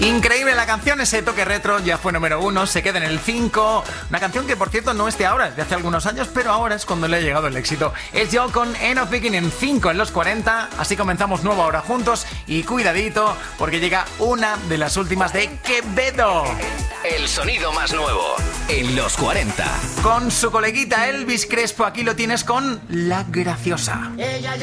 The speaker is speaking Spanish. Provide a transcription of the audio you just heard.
Increíble la canción, ese toque retro ya fue número 1, se queda en el 5. Una canción que por cierto no es de ahora, es de hace algunos años, pero ahora es cuando le ha llegado el éxito. Es Joe con End of Picking en 5 en los 40. Así comenzamos nueva hora juntos y cuidadito porque llega una de las últimas de Quevedo. El sonido más nuevo en los 40. Con su coleguita Elvis Crespo, aquí lo tienes con La Graciosa. Ella